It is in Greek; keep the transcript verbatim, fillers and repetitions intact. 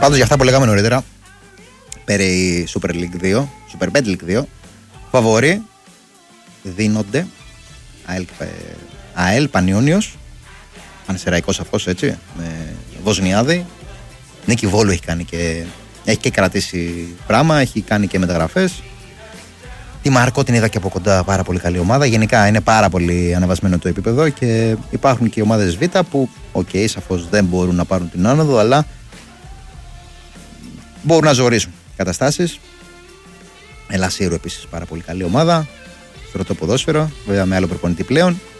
Πάντως για αυτά που λέγαμε νωρίτερα, περί Super League δύο, Super Bet League δύο, φαβόροι δίνονται ΑΕΛ, ΑΕΛ Πανιόνιος, Πανσεραϊκός σαφώς, έτσι, με Βοσνιάδη. Νίκη Βόλου έχει κάνει και έχει και κρατήσει πράγμα, έχει κάνει και μεταγραφές. Τη Μάρκο την είδα και από κοντά, πάρα πολύ καλή ομάδα. Γενικά είναι πάρα πολύ ανεβασμένο το επίπεδο και υπάρχουν και ομάδες Β που, οκ, okay, σαφώς δεν μπορούν να πάρουν την άνοδο, αλλά μπορούν να ζωγορίσουν καταστάσεις. Ελασσίρου επίσης πάρα πολύ καλή ομάδα. Στρωτό ποδόσφαιρο, βέβαια με άλλο προπονητή πλέον.